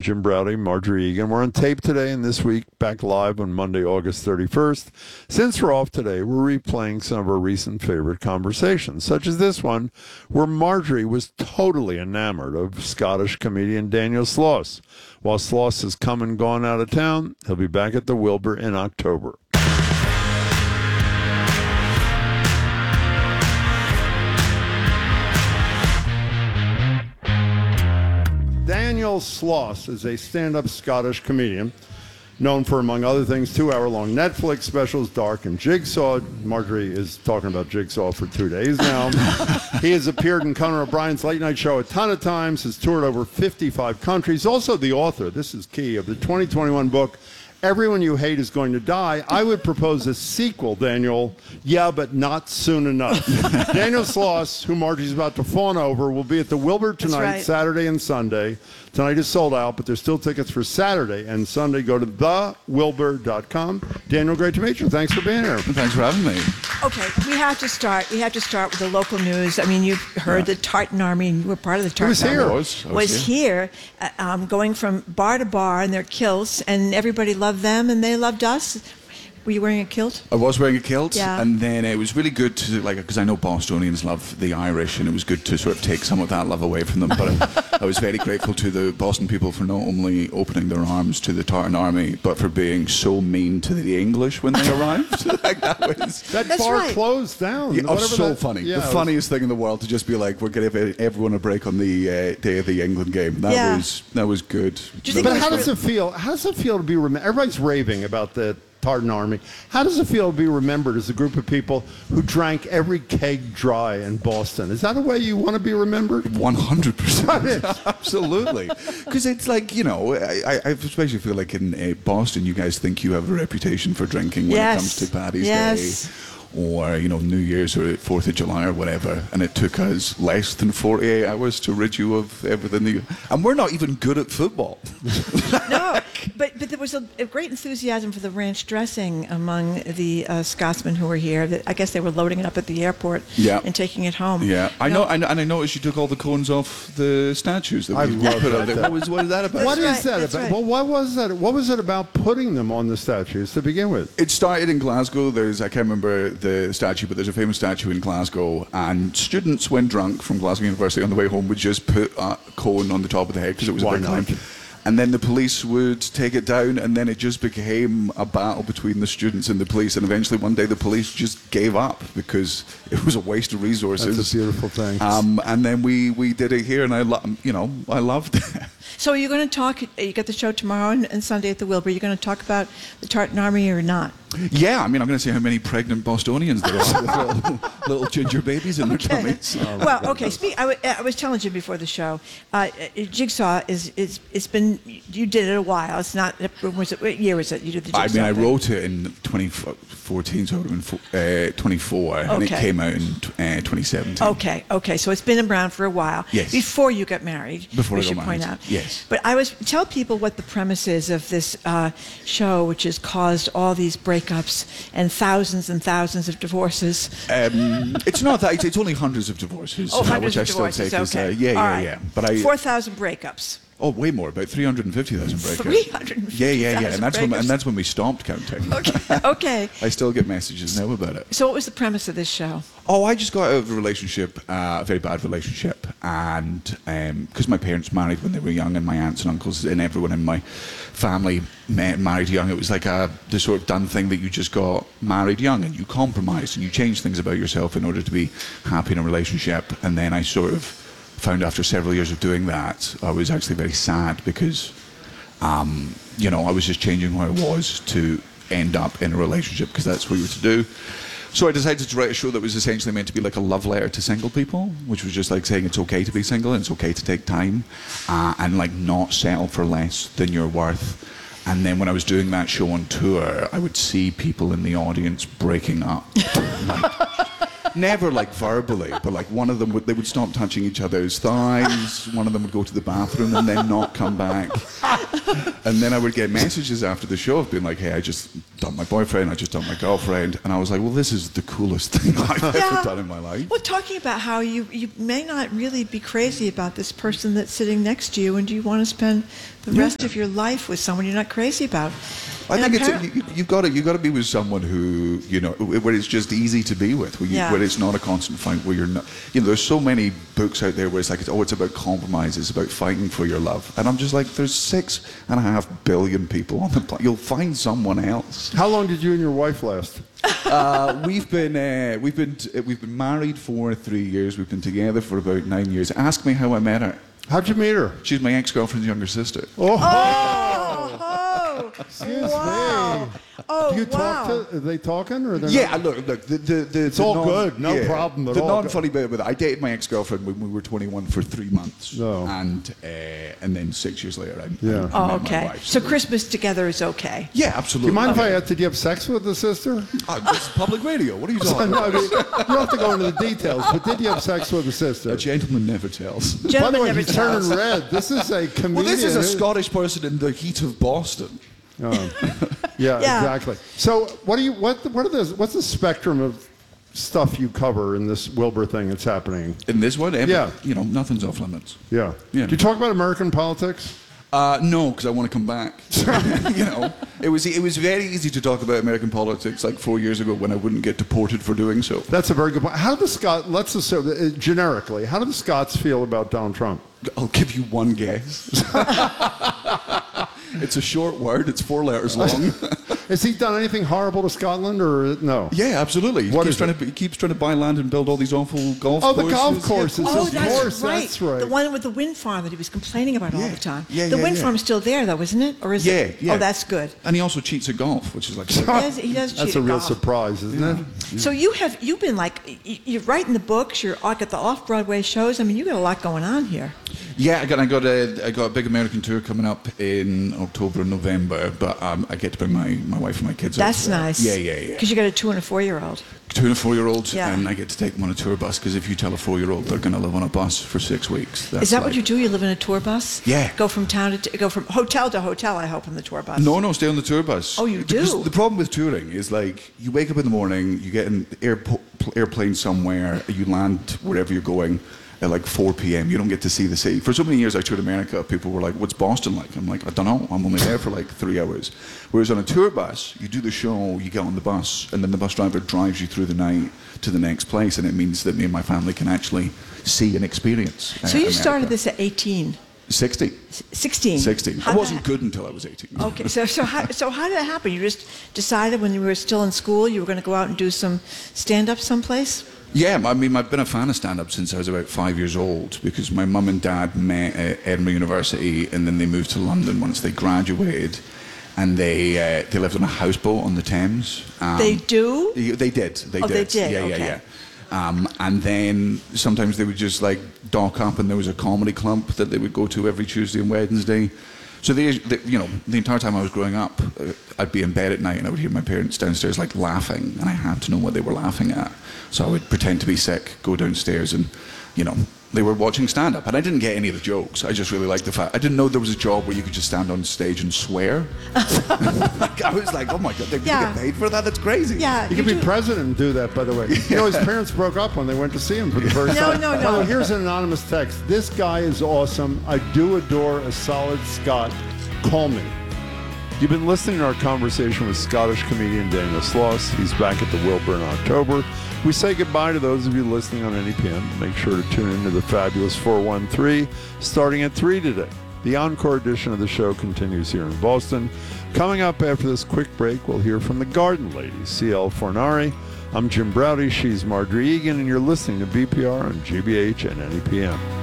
Jim Browdy, Marjorie Egan. We're on tape today and this week, back live on Monday, August 31st. Since we're off today, we're replaying some of our recent favorite conversations, such as this one, where Marjorie was totally enamored of Scottish comedian Daniel Sloss. While Sloss has come and gone out of town, he'll be back at the Wilbur in October. Daniel Sloss is a stand-up Scottish comedian known for, among other things, 2-hour-long Netflix specials, Dark and Jigsaw. Marjorie is talking about Jigsaw for 2 days now. He has appeared in Conan O'Brien's late night show a ton of times, has toured over 55 countries. Also the author, this is key, of the 2021 book, Everyone You Hate Is Going to Die. I would propose a sequel, Daniel. Yeah, but not soon enough. Daniel Sloss, who Margie's about to fawn over, will be at the Wilbur tonight, Saturday and Sunday. Tonight is sold out, but there's still tickets for Saturday and Sunday. Go to thewilbur.com. Daniel, great to meet you. Thanks for being here. Thanks for having me. Okay, we have to start with the local news. I mean, you've heard the Tartan Army, and you were part of the Tartan Army. I was here, going from bar to bar in their kilts, and everybody loved them, and they loved us. Were you wearing a kilt? I was wearing a kilt, yeah. And then it was really good to, because I know Bostonians love the Irish, and it was good to sort of take some of that love away from them. But I was very grateful to the Boston people for not only opening their arms to the Tartan Army, but for being so mean to the English when they arrived. That bar closed down. Yeah, so funny. Yeah, the funniest thing in the world to just be like, we're going to give everyone a break on the day of the England game. That was good. But how does it feel? How does it feel to be remembered? Everybody's raving about the Tartan Army. How does it feel to be remembered as a group of people who drank every keg dry in Boston? Is that the way you want to be remembered? 100%. Absolutely. Because it's like, I especially feel like in Boston, you guys think you have a reputation for drinking when it comes to Paddy's Day. Or, New Year's or 4th of July or whatever. And it took us less than 48 hours to rid you of everything. And we're not even good at football. No, but there was a great enthusiasm for the ranch dressing among the Scotsmen who were here. I guess they were loading it up at the airport and taking it home. Yeah, I know, and I noticed you took all the cones off the statues that we put on there. What is that about? What is that about? Well, what was that? What was it about putting them on the statues to begin with? It started in Glasgow. I can't remember the statue, but there's a famous statue in Glasgow, and students, when drunk from Glasgow University on the way home, would just put a cone on the top of the head because it was a big climb. And then the police would take it down, and then it just became a battle between the students and the police. And eventually, one day, the police just gave up because it was a waste of resources. That's a beautiful thing. And then we did it here, and I loved it. So are you going to talk? You got the show tomorrow and Sunday at the Wilbur. Are you going to talk about the Tartan Army or not? Yeah, I'm going to say how many pregnant Bostonians there are with little ginger babies in their tummies. Well, okay. I was telling you before the show, Jigsaw it's been, you did it a while. It's not. What year was it? You did the Jigsaw. I wrote it in 2014, so it would have been 24, and it came out in 2017. Okay. So it's been around for a while. Yes. Before you got married. Before I got married. Point out. Yes. But tell people what the premise is of this show, which has caused all these breakups and thousands of divorces. It's not that. It's only hundreds of divorces. Hundreds which of I still divorces. take as Okay. Yeah. But 4,000 breakups. Oh, way more, about 350,000 breakups. 350,000. And that's when we stopped counting. Okay. I still get messages now about it. So what was the premise of this show? Oh, I just got out of a relationship, a very bad relationship, and because my parents married when they were young, and my aunts and uncles and everyone in my family married young, it was like the sort of done thing that you just got married young, and you compromise and you change things about yourself in order to be happy in a relationship. And then I sort of found after several years of doing that, I was actually very sad because, I was just changing who I was to end up in a relationship because that's what you were to do. So I decided to write a show that was essentially meant to be like a love letter to single people, which was just like saying it's okay to be single and it's okay to take time and like not settle for less than you're worth. And then when I was doing that show on tour, I would see people in the audience breaking up. Never like verbally, but like one of them they would stop touching each other's thighs, one of them would go to the bathroom and then not come back. And then I would get messages after the show of being like, hey, I just done my boyfriend, I just done my girlfriend, and I was like, well, this is the coolest thing I've ever done in my life. Well, talking about how you may not really be crazy about this person that's sitting next to you, and do you want to spend the rest of your life with someone you're not crazy about? I think you've got to be with someone who, you know, where it's just easy to be with, where it's not a constant fight, where you're not, you know, there's so many books out there where it's like, it's about compromise, it's about fighting for your love, and I'm just like, there's 6.5 billion people on the planet. You'll find someone else. How long did you and your wife last? We've been married for 3 years. We've been together for about 9 years. Ask me how I met her. How'd you meet her? She's my ex-girlfriend's younger sister. Excuse wow. me. Oh, Do you talk to? Are they talking or they're not? Look. It's all good. No problem at all. The non-funny bit with it, I dated my ex-girlfriend when we were 21 for 3 months, and then 6 years later, I met my wife. So Christmas together is okay. Yeah, absolutely. Do you mind if I asked? Did you have sex with the sister? This is public radio. What are you talking about? I mean, you don't have to go into the details, but did you have sex with the sister? A gentleman never tells. By the way, he's turning red. This is a comedian. Well, this is a Scottish person in the heat of Boston. Yeah, exactly. So, what's the spectrum of stuff you cover in this Wilbur thing that's happening? In this one, you know, nothing's off limits. Yeah. Do you talk about American politics? No, because I want to come back. You know, it was very easy to talk about American politics like 4 years ago when I wouldn't get deported for doing so. That's a very good point. How do the Scots? Let's assume generically, how do the Scots feel about Donald Trump? I'll give you one guess. It's a short word. It's 4 letters long. Has he done anything horrible to Scotland or no? Yeah, absolutely. He keeps trying to buy land and build all these awful golf courses. Oh, the golf courses. That's right. That's right. The one with the wind farm that he was complaining about all the time. Yeah, the wind farm's still there, though, isn't it? Or is it? Yeah. Oh, that's good. And he also cheats at golf, which is like... He does cheat That's a at real golf. surprise, isn't it? Yeah. So you've been like, you're writing the books, you're at the off-Broadway shows. I mean, you got a lot going on here. Yeah, I got a big American tour coming up in October and November, but I get to bring my wife and my kids. That's nice. Yeah. Because you got a 2 and a 4-year-old. 2 and a 4-year-old, and I get to take them on a tour bus. Because if you tell a 4-year-old they're going to live on a bus for 6 weeks, is that what you do? You live in a tour bus? Yeah. Go from go from hotel to hotel. I hope on the tour bus. No, stay on the tour bus. Oh, you do? Because the problem with touring is like you wake up in the morning, you get an airplane somewhere, you land wherever you're going. At like 4 p.m. You don't get to see the city. For so many years I toured America, people were like, what's Boston like? I'm like, I don't know. I'm only there for like 3 hours. Whereas on a tour bus, you do the show, you get on the bus, and then the bus driver drives you through the night to the next place, and it means that me and my family can actually see and experience So you America. started this at 18? 16. 16? 16. I wasn't good until I was 18. Okay, so how did that happen? You just decided when you were still in school you were going to go out and do some stand-up someplace? Yeah, I mean, I've been a fan of stand-up since I was about 5 years old because my mum and dad met at Edinburgh University and then they moved to London once they graduated and they lived on a houseboat on the Thames. They do? They did. They did. Yeah. And then sometimes they would just like dock up and there was a comedy club that they would go to every Tuesday and Wednesday. So the entire time I was growing up, I'd be in bed at night and I would hear my parents downstairs like laughing, and I had to know what they were laughing at. So I would pretend to be sick, go downstairs, and they were watching stand-up, and I didn't get any of the jokes. I just really liked the fact I didn't know there was a job where you could just stand on stage and swear. I was like, oh my god, they get paid for that? That's crazy. Yeah, you could be president and do that, by the way. You know, his parents broke up when they went to see him for the first time. No. By the way, here's an anonymous text. This guy is awesome. I do adore a solid Scot. Call me. You've been listening to our conversation with Scottish comedian Daniel Sloss. He's back at the Wilbur in October. We say goodbye to those of you listening on NEPM. Make sure to tune into the fabulous 413 starting at 3 today. The encore edition of the show continues here in Boston. Coming up after this quick break, we'll hear from the Garden Lady, C.L. Fornari. I'm Jim Browdy. She's Marjorie Egan, and you're listening to BPR on GBH and NEPM.